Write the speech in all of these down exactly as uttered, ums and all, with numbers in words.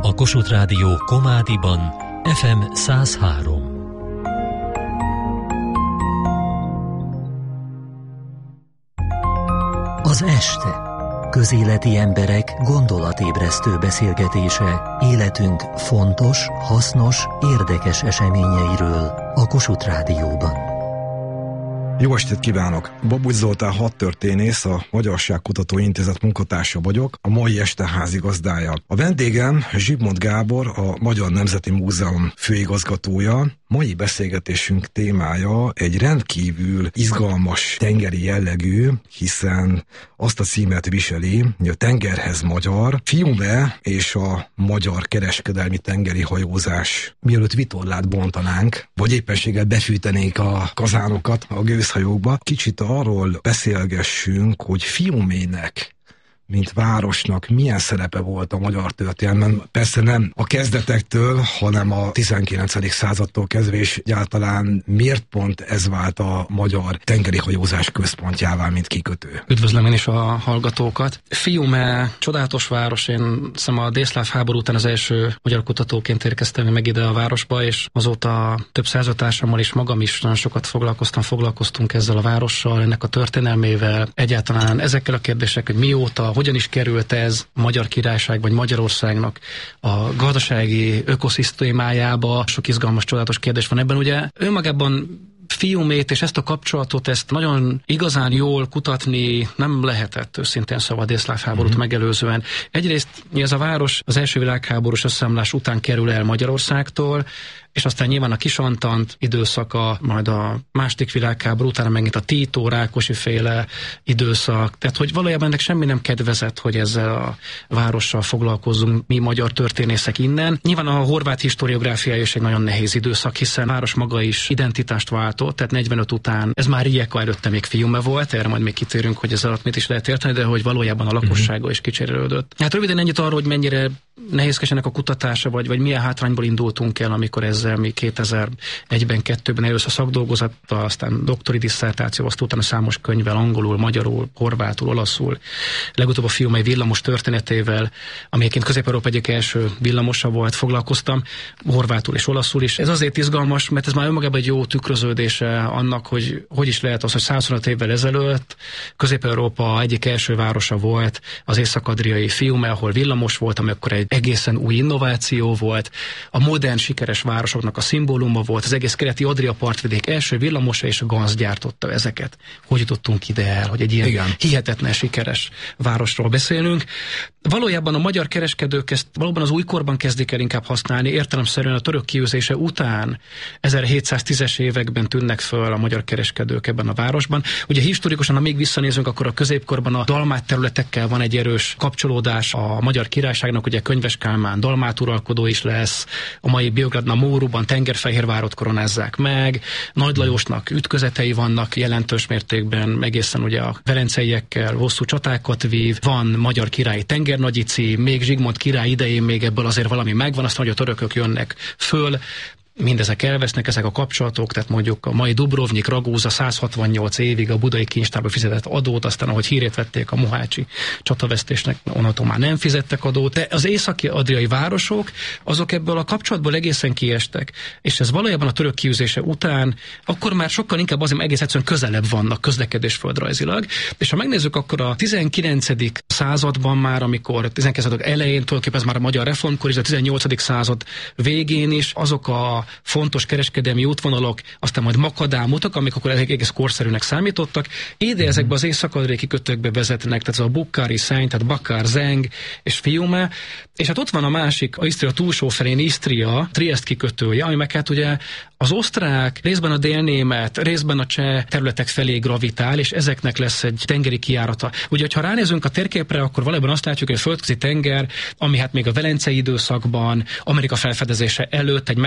A Kossuth Rádió Komádiban ef em száz három. Az este. Közéleti emberek gondolatébresztő beszélgetése életünk fontos, hasznos, érdekes eseményeiről a Kossuth Rádióban. Jó estét kívánok! Babucs Zoltán hadtörténész, a Magyarságkutató Intézet munkatársa vagyok, a mai este házigazdája. A vendégem Zsigmond Gábor, a Magyar Nemzeti Múzeum főigazgatója. Mai beszélgetésünk témája egy rendkívül izgalmas tengeri jellegű, hiszen azt a címet viseli, hogy a tengerhez magyar, Fiume és a magyar kereskedelmi tengeri hajózás. Mielőtt vitorlát bontanánk, vagy éppenséggel befűtenék a kazánokat a gőzhajókba, kicsit arról beszélgessünk, hogy Fiumének, mint városnak milyen szerepe volt a magyar történelemben. Persze nem a kezdetektől, hanem a tizenkilencedik századtól kezdve, és egyáltalán miért pont ez vált a magyar tengeri hajózás központjává, mint kikötő. Üdvözlöm én is a hallgatókat. Fiume csodálatos város, én hiszem a délszláv háború után az első magyar kutatóként érkeztem meg ide a városba, és azóta több százatársammal és magam is nagyon sokat foglalkoztam, foglalkoztunk ezzel a várossal, ennek a történelmével, egyáltalán ezekkel a kérdések, hogy mióta, hogyan is került ez a Magyar Királyság vagy Magyarországnak a gazdasági ökoszisztémájába. Sok izgalmas, csodálatos kérdés van ebben. Ugye önmagában Fiumét és ezt a kapcsolatot, ezt nagyon igazán jól kutatni nem lehetett, őszintén szóval a délszláv háborút mm-hmm. megelőzően. Egyrészt ez a város az első világháborús összeomlás után kerül el Magyarországtól, és aztán nyilván a Kisantant időszaka, majd a második világháború, utána megint a Tito, Rákosi féle időszak. Tehát, hogy valójában ennek semmi nem kedvezett, hogy ezzel a várossal foglalkozzunk mi magyar történészek innen. Nyilván a horvát historiográfiája is egy nagyon nehéz időszak, hiszen a város maga is identitást váltott, tehát negyvenöt után, ez már Rijeka, előtte még Fiume volt, erre majd még kitérünk, hogy ez alatt mit is lehet érteni, de hogy valójában a lakossága mm-hmm. is kicserélődött. Hát röviden ennyit arról, hogy mennyire nehézkes ennek a kutatása, vagy, vagy milyen hátrányból indultunk el, amikor ezzel mi kétezer-egyben, kettőben először szakdolgozattal, aztán doktori disszertáció, azt utána számos könyvvel, angolul, magyarul, horvátul, olaszul, legutóbb a Fiume villamos történetével, ami egyébként Közép-Európa egyik első villamosa volt, foglalkoztam, horvátul és olaszul is. Ez azért izgalmas, mert ez már önmagában egy jó tükröződése annak, hogy hogy is lehet az, hogy százhuszonöt évvel ezelőtt Közép-Európa egyik első városa volt az észak-adriai Fiume, ahol villamos volt, ami akkor egy egészen új innováció volt, a modern, sikeres városoknak a szimbóluma volt, az egész keleti Adria partvidék első villamosa, és a Ganz gyártotta ezeket. Hogy jutottunk ide el, hogy egy ilyen Igen. hihetetlen sikeres városról beszélünk. Valójában a magyar kereskedők ezt valóban az újkorban kezdik el inkább használni, értelemszerűen a török kiűzése után ezerhétszáztízes években tűnnek föl a magyar kereskedők ebben a városban. Ugye historikusan, ha még visszanézünk, akkor a középkorban a dalmát területekkel van egy erős kapcsolódás a Magyar Királyságnak, ugye Könyves Kálmán dalmát uralkodó is lesz, a mai Biogradna Móruban Tengerfehérvárot koronázzák meg, Nagy Lajosnak ütközetei vannak jelentős mértékben, egészen ugye a velenceiekkel hosszú csatákat vív, van magyar királyi tengernagyici, még Zsigmond király idején még ebből azért valami megvan, aztán hogy a törökök jönnek föl, mindezek elvesznek, ezek a kapcsolatok, tehát mondjuk a mai Dubrovnik, Ragúza száz hatvannyolc évig a budai kincstárba fizetett adót, aztán ahogy hírét vették a mohácsi csatavesztésnek, onnantól már nem fizettek adót, de az északi adriai városok, azok ebből a kapcsolatból egészen kiestek, és ez valójában a török kiűzése után, akkor már sokkal inkább azért egész egyszerűen közelebb vannak közlekedésföldrajzilag, és ha megnézzük, akkor a tizenkilencedik században már, amikor tizenkilencedik elején tulajdonképpen ez már a magyar reformkor is, a tizennyolcadik század végén is azok a fontos kereskedelmi útvonalak, aztán majd makadámutak, amik akkor egész korszerűnek számítottak. Ide mm-hmm. ezekbe az észak-adriai kikötőkbe vezetnek, tehát ez a Bukhari, Szenyt, tehát Bakár, Zeng és Fiume, és hát ott van a másik, a Isztria túlsó felén Isztria, Triest kikötője, ami meg hát ugye az osztrák, részben a délnémet, részben a cseh területek felé gravitál, és ezeknek lesz egy tengeri kijárata. Ugye, ha ránézünk a térképre, akkor valójában azt látjuk, hogy a földközi tenger, ami hát még a velencei időszakban, Amerika felfedezése előtt egy meghatározó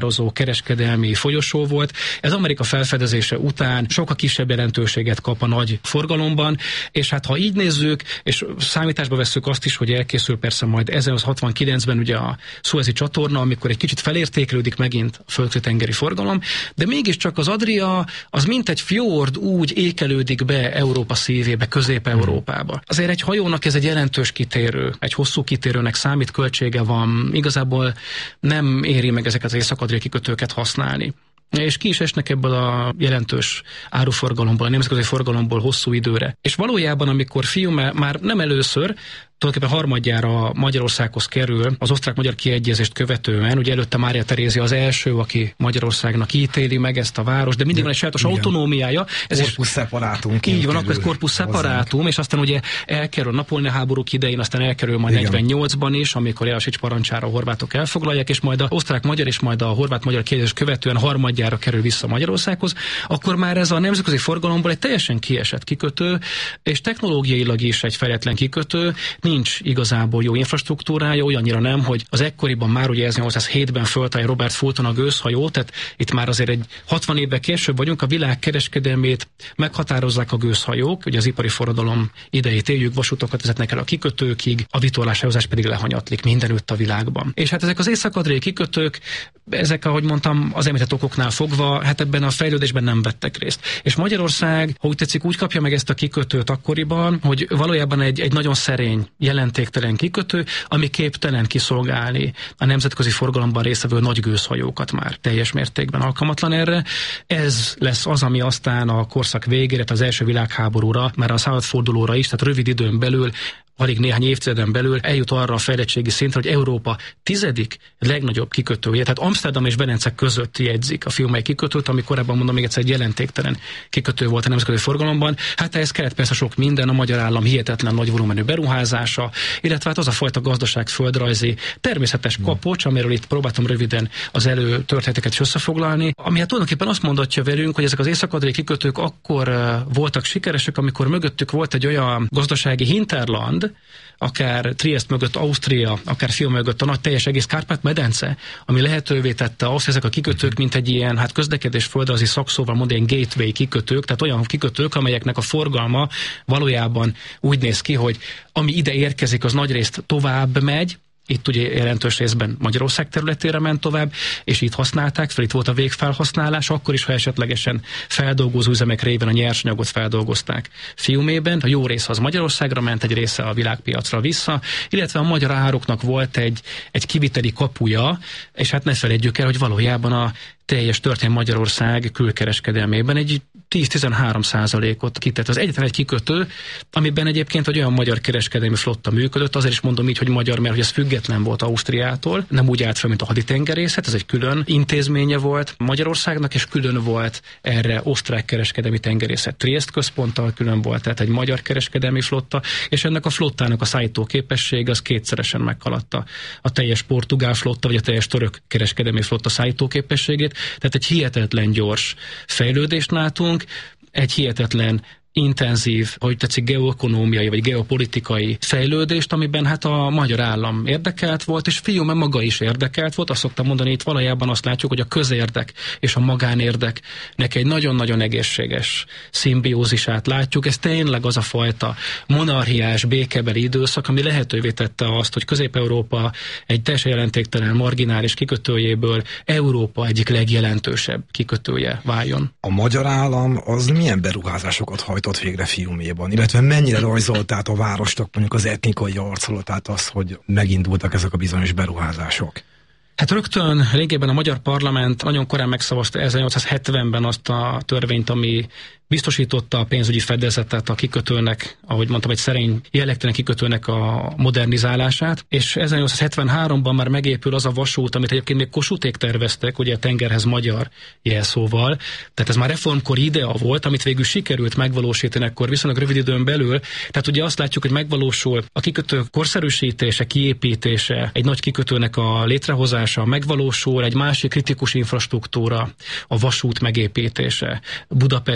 meghatározó kereskedelmi folyosó volt. Ez Amerika felfedezése után sokkal kisebb jelentőséget kap a nagy forgalomban, és hát ha így nézzük, és számításba vesszük azt is, hogy elkészül persze majd ezernyolcszázhatvankilencben ugye a Szuezi csatorna, amikor egy kicsit felértékelődik megint a földközi-tengeri forgalom, de mégiscsak az Adria az mint egy fjord úgy ékelődik be Európa szívébe, Közép-Európába. Azért egy hajónak ez egy jelentős kitérő, egy hosszú kitérőnek számít, költsége van, igazából nem éri meg ezeket az észak-adriai kikötőket használni. És ki is esnek ebből a jelentős áruforgalomból, a nemzetközi forgalomból hosszú időre. És valójában, amikor Fiume már nem először, tulajdonképpen harmadjára Magyarországhoz kerül az osztrák-magyar kiegyezést követően, ugye előtte Mária Terézia az első, aki Magyarországnak ítéli meg ezt a város, de mindig van egy sajátos autonómiája. Ez corpus separatum. Így van, akkor ez corpus separatum, és aztán ugye elkerül a Napóleon háborúk idején, aztán elkerül majd negyvennyolcban is, amikor Jelasics parancsára a horvátok elfoglalják, és majd a osztrák-magyar és majd a horvát-magyar kiegyezést követően harmadjára kerül vissza Magyarországhoz, akkor már ez a nemzetközi forgalomból egy teljesen kiesett kikötő, és technológiailag is egy fejletlen kikötő, nincs igazából jó infrastruktúrája, olyannyira nem, hogy az ekkoriban már ugye ezernyolcszázhétben föltalálja Robert Fulton a gőzhajó, tehát itt már azért egy hatvan évvel később vagyunk, a világ kereskedelmét meghatározzák a gőzhajók, ugye az ipari forradalom idejét éljük, vasutakat vezetnek el a kikötőkig, a vitorláshajózás pedig lehanyatlik mindenütt a világban. És hát ezek az észak-adriai kikötők, ezek, ahogy mondtam, az említett okoknál fogva, hát ebben a fejlődésben nem vettek részt. És Magyarország, ha úgy tetszik, úgy kapja meg ezt a kikötőt akkoriban, hogy valójában egy, egy nagyon szerény, jelentéktelen kikötő, ami képtelen kiszolgálni a nemzetközi forgalomban résztvevő nagy gőzhajókat már teljes mértékben alkalmatlan erre. Ez lesz az, ami aztán a korszak végére, az első világháborúra, már a századfordulóra is, tehát rövid időn belül, alig néhány évtizeden belül eljut arra a fejlettségi szintre, hogy Európa tizedik legnagyobb kikötője, tehát Amsterdam és Velence között jegyzik a Fiumei kikötőt, ami korábban mondom még egyszer egy jelentéktelen kikötő volt a nemzetközi forgalomban. Hát ehhez kellett persze sok minden, a magyar állam hihetetlen nagy volumenű beruházása, illetve hát az a fajta gazdaság földrajzi természetes kapocs, amiről itt próbáltam röviden az előtörténeteket is összefoglalni, ami hát tulajdonképpen azt mondatja velünk, hogy ezek az észak-adriai kikötők akkor uh, voltak sikeresek, amikor mögöttük volt egy olyan gazdasági hinterland, akár Triest mögött Ausztria, akár Fiume mögött a nagy teljes egész Kárpát-medence, ami lehetővé tette azt, hogy ezek a kikötők, mint egy ilyen hát közlekedés földrajzi szakszóval mondja, ilyen gateway kikötők, tehát olyan kikötők, amelyeknek a forgalma valójában úgy néz ki, hogy ami ide érkezik, az nagyrészt tovább megy, itt ugye jelentős részben Magyarország területére ment tovább, és itt használták fel, itt volt a végfelhasználás, akkor is, ha esetlegesen feldolgozó üzemek révén a nyersanyagot feldolgozták Fiumében. A jó része az Magyarországra ment, egy része a világpiacra vissza, illetve a magyar ároknak volt egy, egy kiviteli kapuja, és hát ne felejtjük el, hogy valójában a teljes történet Magyarország külkereskedelmében egy tíz-tizenhárom százalékot kitett. Az egyetlen egy kikötő, amiben egyébként egy olyan magyar kereskedelmi flotta működött, azért is mondom így, hogy magyar, mert hogy ez független volt Ausztriától, nem úgy állt fel, mint a haditengerészet, ez egy külön intézménye volt Magyarországnak, és külön volt erre osztrák kereskedelmi tengerészet Triest központtal, külön volt, tehát egy magyar kereskedelmi flotta, és ennek a flottának a szállító képessége az kétszeresen meghaladta a teljes portugál flotta, vagy a teljes török kereskedelmi flotta szállító képességét. Tehát egy hihetetlen gyors fejlődést látunk, egy hihetetlen intenzív, hogy tetszik, geoekonómiai vagy geopolitikai fejlődést, amiben hát a magyar állam érdekelt volt, és Fiume maga is érdekelt volt. Azt szoktam mondani, itt valójában azt látjuk, hogy a közérdek és a magánérdeknek egy nagyon-nagyon egészséges szimbiózisát látjuk. Ez tényleg az a fajta monarchiás, békebeli időszak, ami lehetővé tette azt, hogy Közép-Európa egy teljesen jelentéktelen marginális kikötőjéből Európa egyik legjelentősebb kikötője váljon. A magyar állam az milyen beruházásokat hajt ott végre Fiuméban, illetve mennyire rajzolt át a városnak mondjuk az etnikai arculatát az, hogy megindultak ezek a bizonyos beruházások? Hát rögtön régében a magyar parlament nagyon korán megszavazta ezernyolcszázhetvenben azt a törvényt, ami biztosította a pénzügyi fedezetet a kikötőnek, ahogy mondtam, egy szerény jellegtelen kikötőnek a modernizálását, és ezernyolcszázhetvenháromban már megépül az a vasút, amit egyébként még Kossuthték terveztek, ugye a tengerhez magyar jelszóval, tehát ez már reformkori idea volt, amit végül sikerült megvalósítani akkor viszonylag rövid időn belül, tehát ugye azt látjuk, hogy megvalósul a kikötő korszerűsítése, kiépítése, egy nagy kikötőnek a létrehozása, megvalósul egy másik kritikus infrastruktúra, a vasút megépítése, Budapest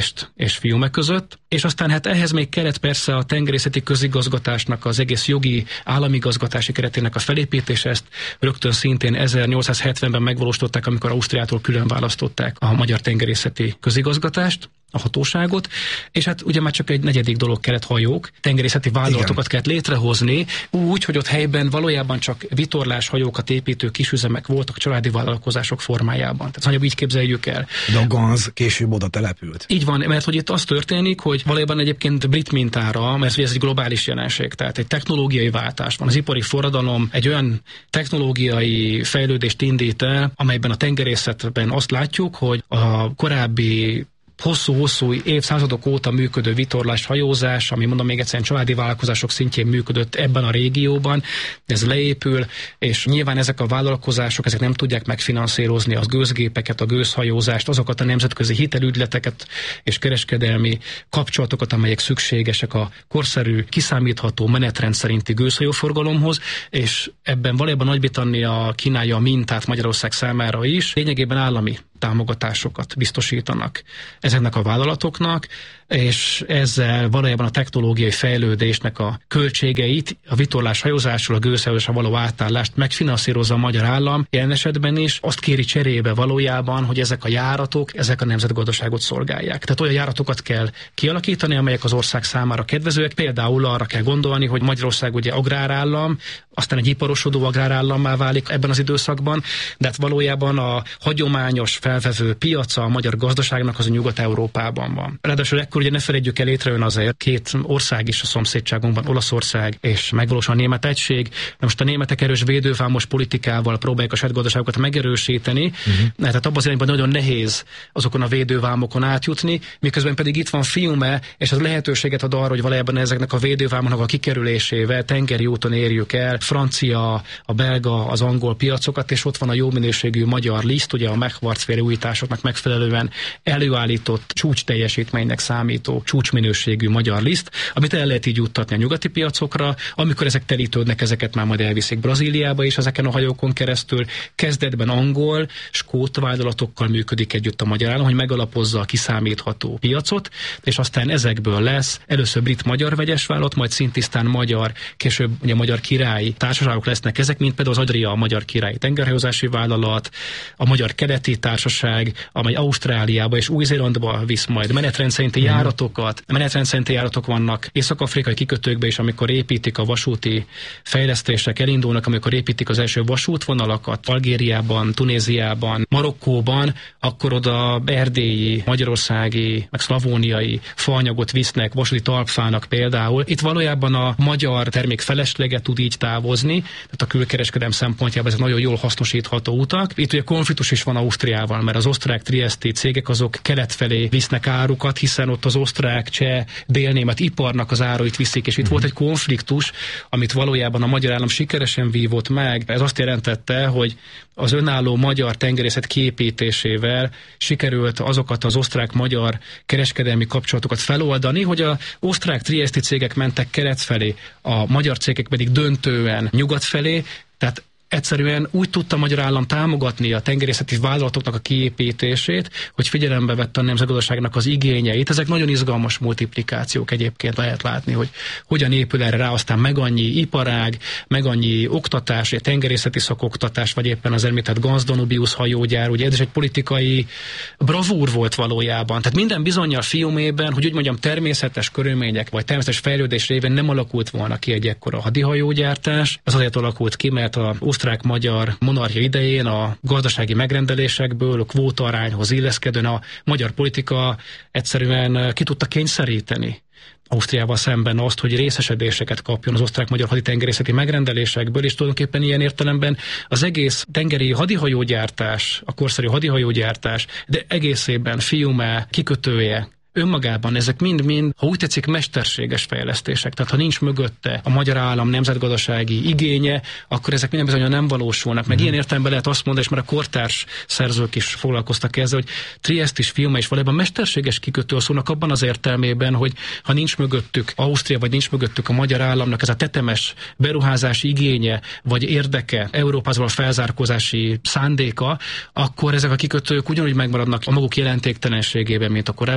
és Fiume között, és aztán hát ehhez még kellett persze a tengerészeti közigazgatásnak, az egész jogi államigazgatási keretének a felépítése, ezt rögtön szintén ezernyolcszázhetvenben megvalósították, amikor Ausztriától külön választották a magyar tengerészeti közigazgatást, a hatóságot, és hát ugye már csak egy negyedik dolog kellett, hajók, tengerészeti vállalatokat Igen. kellett létrehozni, úgy, hogy ott helyben valójában csak vitorlás hajókat építő kisüzemek voltak családi vállalkozások formájában. Tehát nagyobb így képzeljük el. De a Ganz később oda települt. Így van, mert hogy itt az történik, hogy valójában egyébként brit mintára, mert ez egy globális jelenség, tehát egy technológiai váltás van. Az ipari forradalom egy olyan technológiai fejlődést indít el, amelyben a tengerészetben azt látjuk, hogy a korábbi hosszú-hosszú évszázadok óta működő vitorlás hajózás, ami mondom még egyszerűen családi vállalkozások szintjén működött ebben a régióban, ez leépül, és nyilván ezek a vállalkozások ezek nem tudják megfinanszírozni az gőzgépeket, a gőzhajózást, azokat a nemzetközi hitelügyleteket és kereskedelmi kapcsolatokat, amelyek szükségesek a korszerű, kiszámítható menetrend szerinti gőzhajóforgalomhoz, és ebben valójában Nagy-Britannia kínálja a mintát Magyarország számára is, lényegében állami támogatásokat biztosítanak ezeknek a vállalatoknak, és ezzel valójában a technológiai fejlődésnek a költségeit, a vitorlás hajózásról a gőzhajózásra való átállást megfinanszírozza a magyar állam. Ilyen esetben is azt kéri cserébe valójában, hogy ezek a járatok, ezek a nemzetgazdaságot szolgálják. Tehát olyan járatokat kell kialakítani, amelyek az ország számára kedvezőek. Például arra kell gondolni, hogy Magyarország ugye agrárállam, aztán egy iparosodó agrárállammá válik ebben az időszakban, de hát valójában a hagyományos felvevő piaca a magyar gazdaságnak az a Nyugat-Európában van. Ráadásul ekkor ugye ne felejtjük el, létrejön azért két ország is a szomszédságunkban, Olaszország és megvalósul a német egység. De most a németek erős védővámos politikával próbálják a saját gazdaságokat megerősíteni, uh-huh. tehát abban az irányban nagyon nehéz azokon a védővámokon átjutni, miközben pedig itt van Fiume, és az lehetőséget ad arra, hogy valójában ezeknek a védővámoknak a kikerülésével tengeri úton érjük el francia, a belga, az angol piacokat, és ott van a jó minőségű magyar liszt, ugye a Mechwartsféle újításoknak megfelelően előállított csúcs teljesítménynek számító csúcsminőségű magyar liszt, amit el lehet így juttatni a nyugati piacokra, amikor ezek telítődnek, ezeket már majd elviszik Brazíliába is ezeken a hajókon keresztül. Kezdetben angol, skót vállalatokkal működik együtt a magyar állam, hogy megalapozza a kiszámítható piacot, és aztán ezekből lesz először brit-magyar vegyes vállalat, majd szintisztán magyar, később ugye magyar királyi társaságok lesznek ezek, mint például az Adria, a magyar királyi tengerhajózási vállalat, a magyar keleti társaság, amely Ausztráliába és Új-Zélandba visz majd menetrend szerinti mm. járatokat. Menetrend szerinti járatok vannak észak-afrikai kikötőkbe is, amikor építik a vasúti fejlesztések, elindulnak, amikor építik az első vasútvonalakat, Algériában, Tunéziában, Marokkóban, akkor oda erdélyi, magyarországi, meg szlavóniai faanyagot visznek, vasúti talpfának például. Itt valójában a magyar termék felesleget tud így távozni, tehát a külkereskedelem szempontjából ezek nagyon jól hasznosítható utak. Itt ugye konfliktus is van Ausztriával, mert az osztrák trieszti cégek azok kelet felé visznek árukat, hiszen ott az osztrák, cseh, délnémet iparnak az áruit viszik, és itt uh-huh. volt egy konfliktus, amit valójában a magyar állam sikeresen vívott meg. Ez azt jelentette, hogy az önálló magyar tengerészet kiépítésével sikerült azokat az osztrák-magyar kereskedelmi kapcsolatokat feloldani, hogy az osztrák trieszti cégek mentek kelet felé, a magyar cégek pedig döntően nyugat felé, tehát egyszerűen úgy tudta a magyar állam támogatni a tengerészeti vállalatoknak a kiépítését, hogy figyelembe vette a nemzetgazdaságnak az igényeit. Ezek nagyon izgalmas multiplikációk egyébként, lehet látni, hogy hogyan épül erre rá aztán meg annyi iparág, meg annyi oktatás, egy tengerészeti szakoktatás, vagy éppen az említett Ganz Danubius hajógyár, ugye ez is egy politikai bravúr volt valójában. Tehát minden bizonnyal Fiumében, hogy úgy mondjam, természetes körülmények, vagy természetes fejlődés révén nem alakult volna ki egy ekkora hadihajógyártás. Ez azért alakult ki, mert a osztrák-magyar monarchia idején a gazdasági megrendelésekből, a kvóta arányhoz illeszkedően a magyar politika egyszerűen ki tudta kényszeríteni Ausztriával szemben azt, hogy részesedéseket kapjon az osztrák-magyar haditengerészeti megrendelésekből, és tulajdonképpen ilyen értelemben az egész tengeri hadihajógyártás, a korszerű hadihajógyártás, de egészében Fiume kikötője, önmagában ezek mind-mind, ha úgy tetszik, mesterséges fejlesztések. Tehát ha nincs mögötte a magyar állam nemzetgazdasági igénye, akkor ezek minden bizonyan nem valósulnak. Meg mm. ilyen értelemben lehet azt mondani, és már a kortárs szerzők is foglalkoztak ezzel, hogy Triest és Fiume is valójában mesterséges kikötő szónak abban az értelmében, hogy ha nincs mögöttük Ausztria, vagy nincs mögöttük a magyar államnak ez a tetemes beruházási igénye, vagy érdeke, Európából felzárkózási szándéka, akkor ezek a kikötők ugyanúgy megmaradnak a maguk jelentéktelenségében, mint a korábbi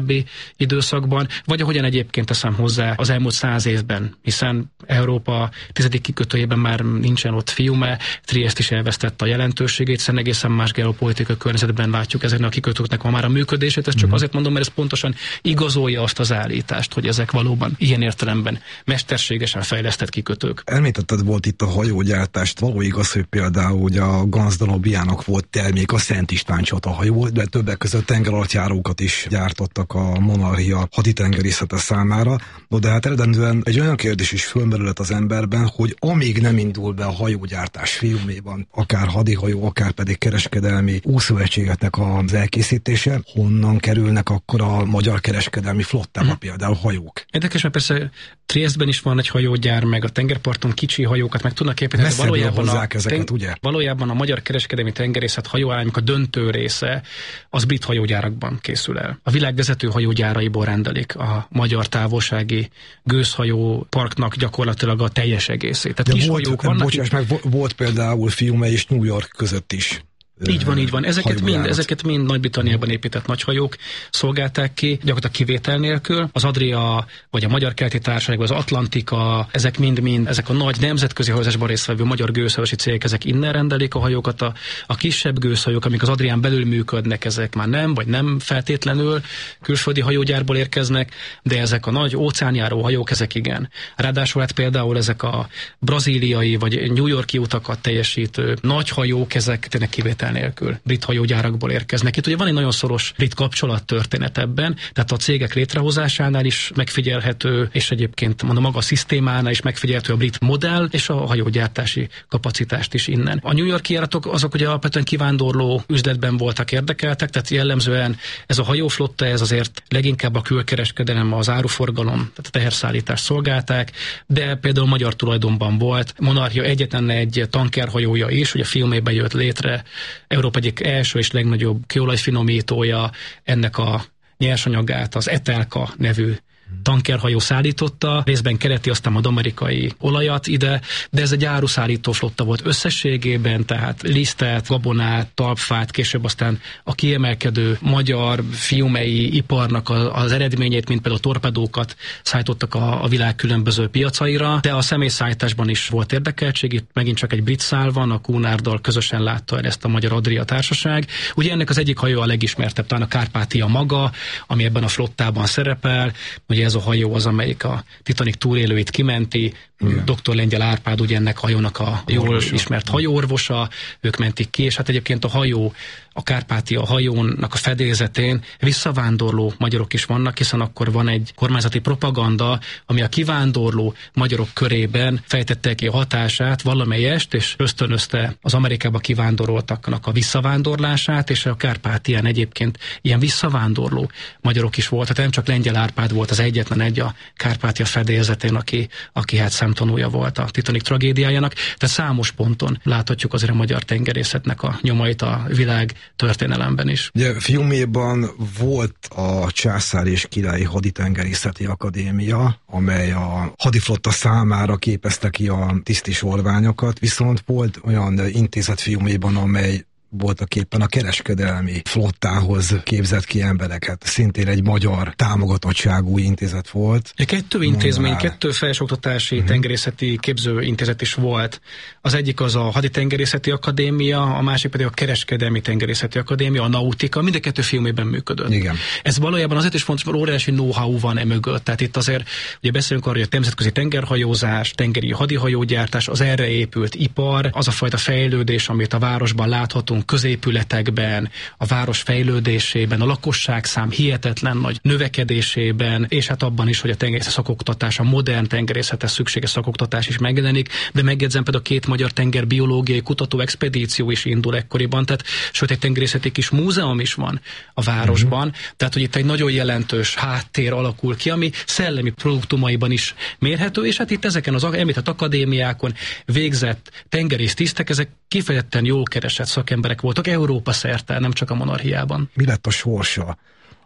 időszakban, vagy ahogyan egyébként teszem hozzá az elmúlt száz évben, hiszen Európa tizedik kikötőjében már nincsen ott Fiume, Triest is elvesztette a jelentőségét, hiszen egészen más geopolitikai környezetben látjuk ezeknek a kikötőknek ma már a működését. Ezt csak mm. azért mondom, mert ez pontosan igazolja azt az állítást, hogy ezek valóban ilyen értelemben mesterségesen fejlesztett kikötők. Említetted volt itt a hajógyártást, való igaz, hogy például ugye a Ganzdalobiának volt termék a Szent István csatahajó, de többek között tengeralattjárókat is gyártottak a Monarchia haditengerészete számára. No, de hát eredendően egy olyan kérdés is fölmerülhet az emberben, hogy amíg nem indul be a hajógyártás Fiuméban, akár hadihajó, akár pedig kereskedelmi úszóegységeknek az elkészítése, honnan kerülnek akkor a magyar kereskedelmi flottába hmm. például hajók? Érdekes, mert persze Triestben is van egy hajógyár, meg a tengerparton kicsi hajókat meg tudnak építeni. Valójában a, ezeket, ten, ugye? valójában a magyar kereskedelmi tengerészet hajóállományok a döntő része az brit hajógyárakban készül el. A világ vezető hajógyáraiból rendelik a magyar távolsági gőzhajó parknak gyakorlatilag a teljes egészét. Tehát de kis volt, hajók vannak. Bocsáss meg, volt például Fiume és New York között is. Így van, így van. Ezeket mind, ezeket mind Nagy-Britanniában épített nagyhajók szolgálták ki, gyakorlatilag kivétel nélkül. Az Adria, vagy a Magyar Keleti Társaság, vagy az Atlantika, ezek mind-mind, ezek a nagy nemzetközi hajózásban résztvevő magyar gőzhajósi cégek, ezek innen rendelik a hajókat. A, a kisebb gőzhajók, amik az Adrián belül működnek, ezek már nem, vagy nem feltétlenül külföldi hajógyárból érkeznek, de ezek a nagy óceánjáró hajók, ezek igen. Ráadásul hát például ezek a brazíliai, vagy New Yorki utakat teljesítő nagy hajók, ezek tényleg kivétel nélkül brit hajógyárakból érkeznek. Itt ugye van egy nagyon szoros brit kapcsolattörténet ebben, tehát a cégek létrehozásánál is megfigyelhető, és egyébként mondom, maga a szisztémánál is megfigyelhető a brit modell, és a hajógyártási kapacitást is innen. A New York-i járatok azok ugye alapvetően kivándorló üzletben voltak érdekeltek, tehát jellemzően ez a hajóflotta, ez azért leginkább a külkereskedelem, az áruforgalom, tehát a teherszállítást szolgálták, de például magyar tulajdonban volt. Monarchia egyetlen egy tankerhajója is, ugye Fiumében jött létre, Európa egyik első és legnagyobb kőolajfinomítója, ennek a nyersanyagát az Etelka nevű tankerhajó szállította, részben keleti, aztán az amerikai olajat ide, de ez egy áruszállító flotta volt összességében, tehát lisztet, gabonát, talpfát, később aztán a kiemelkedő magyar fiumei iparnak az eredményét, mint például a torpedókat szállítottak a, a világ különböző piacaira, de a személyszállításban is volt érdekeltség, itt megint csak egy brit szál van, a Cunarddal közösen látta el ezt a Magyar Adria Társaság. Ugye ennek az egyik hajó a legismertebb, talán a Kárpátia maga, ami ebben a flottában szerepel. Ugye ez a hajó az, amelyik a Titanic túlélőit kimenti. Igen. doktor Lengyel Árpád ugye ennek hajónak a jól orvosa. Ismert hajóorvosa, ők mentik ki, és hát egyébként a hajó, a Kárpátia hajónak a fedélzetén visszavándorló magyarok is vannak, hiszen akkor van egy kormányzati propaganda, ami a kivándorló magyarok körében fejtette ki a hatását valamelyest, és ösztönözte az Amerikába kivándoroltaknak a visszavándorlását, és a Kárpátián egyébként ilyen visszavándorló magyarok is volt. Tehát nem csak Lengyel Árpád volt az egyetlen egy a Kárpátia fedélzetén, aki, aki hát szemtanúja volt a Titanic tragédiájának. Tehát számos ponton láthatjuk azért a magyar tengerészetnek a nyomait a világ történelemben is. Ugye Fiuméban volt a Császár és Királyi Haditengerészeti Akadémia, amely a hadiflotta számára képezte ki a tisztisorványokat, viszont volt olyan intézet Fiuméban, amely voltak éppen a kereskedelmi flottához képzett ki embereket. Szintén egy magyar támogatottságú intézet volt. A kettő intézmény, kettő felsőoktatási uh-huh. tengerészeti képzőintézet is volt. Az egyik az a Haditengerészeti Akadémia, a másik pedig a Kereskedelmi Tengerészeti Akadémia, a Nautika, mind a kettő Fiumében működött. Igen. Ez valójában azért is fontos, mert óriási know-how van emögött. Tehát itt azért ugye beszélünk arról, hogy a nemzetközi tengerhajózás, tengeri hadihajógyártás, az erre épült ipar, az a fajta fejlődés, amit a városban láthatunk, középületekben, a város fejlődésében, a lakosságszám hihetetlen nagy növekedésében, és hát abban is, hogy a tengerészet szakoktatás, a modern tengerészethez szükséges szakoktatás is megjelenik, de megjegyzem például a két magyar tengerbiológiai kutató expedíció is indul ekkoriban, tehát sőt egy tengerészeti kis múzeum is van a városban, mm-hmm. tehát hogy itt egy nagyon jelentős háttér alakul ki, ami szellemi produktumaiban is mérhető, és hát itt ezeken az említett akadémiákon végzett tengerésztisztek, ezek kifejezetten jól keresett szakemberek voltak Európa szerte, nem csak a Monarchiában. Mi lett a sorsa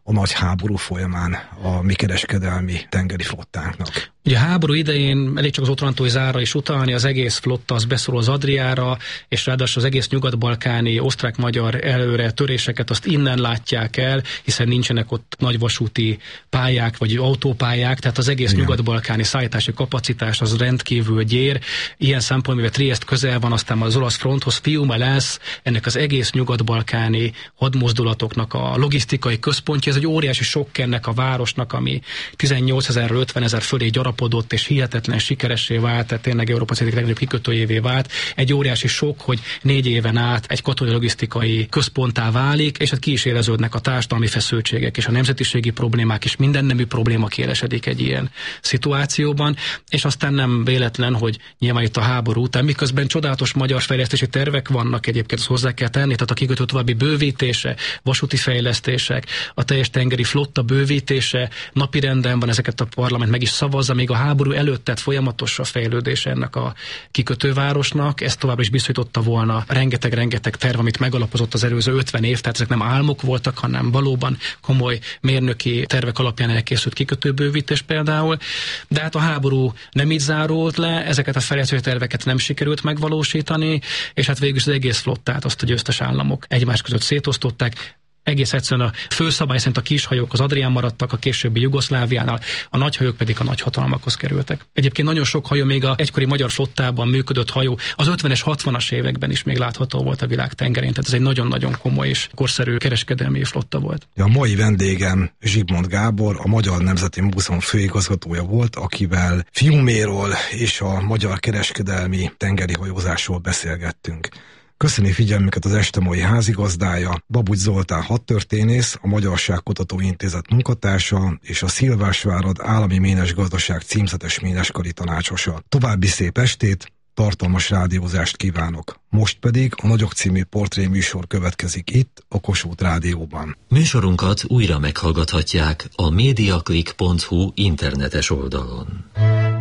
a nagy háború folyamán a mi kereskedelmi tengeri flottánknak? Ugye a háború idején elég csak az otrantói zárra is utalni, az egész flotta az beszorul az Adriára, és ráadásul az egész nyugat-balkáni osztrák-magyar előre töréseket azt innen látják el, hiszen nincsenek ott nagy vasúti pályák, vagy autópályák, tehát az egész Igen. nyugat-balkáni szállítási kapacitás az rendkívül gyér. Ilyen szempontból, mivel Triest közel van, aztán az olasz fronthoz, Fiume lesz ennek az egész nyugat-balkáni hadmozdulatoknak a logisztikai központja. Ez egy óriási sokk ennek a városnak, ami tizennyolcezerről ötvenezer fölé gyarapodott, és hihetetlen sikeressé vált, tehát tényleg Európa egyik legnagyobb kikötőjévé vált. Egy óriási sok, hogy négy éven át egy katonai logisztikai központtá válik, és hát ki is éreződnek a társadalmi feszültségek, és a nemzetiségi problémák, és minden nemű probléma kielesedik egy ilyen szituációban, és aztán nem véletlen, hogy nyilván itt a háború után, miközben csodálatos magyar fejlesztési tervek vannak, egyébként azt hozzá kell tenni, tehát a kikötő további bővítése, vasúti fejlesztések, a teljes tengeri flotta bővítése, napirenden van, ezeket a parlament meg is szavazza, még a háború előtt tett folyamatos a fejlődése ennek a kikötővárosnak, ez továbbra is bizonyította volna rengeteg-rengeteg terv, amit megalapozott az előző ötven év, tehát ezek nem álmok voltak, hanem valóban komoly mérnöki tervek alapján elkészült kikötőbővítés például, de hát a háború nem így zárult le, ezeket a fejlesztési terveket nem sikerült megvalósítani, és hát végül is az egész flottát azt a győztes államok egymás között szétosztották. Egész egyszerűen a főszabály szerint a kishajók az Adrián maradtak, a későbbi Jugoszláviánál, a nagyhajók pedig a nagyhatalmakhoz kerültek. Egyébként nagyon sok hajó, még az egykori magyar flottában működött hajó, az ötvenes, hatvanas években is még látható volt a világ tengerén, tehát ez egy nagyon-nagyon komoly és korszerű kereskedelmi flotta volt. A mai vendégem Zsigmond Gábor, a Magyar Nemzeti Múzeum főigazgatója volt, akivel Fiuméról és a magyar kereskedelmi tengeri hajózásról beszélgettünk. Köszöni figyelmüket az este mai házigazdája, Babucs Zoltán hadtörténész, a Magyarságkutató Intézet munkatársa és a Szilvásvárad Állami Ménesgazdaság címzetes méneskari tanácsosa. További szép estét, tartalmas rádiózást kívánok. Most pedig a Nagyok című portréműsor következik itt, a Kossuth Rádióban. Műsorunkat újra meghallgathatják a mediaclick pont hu internetes oldalon.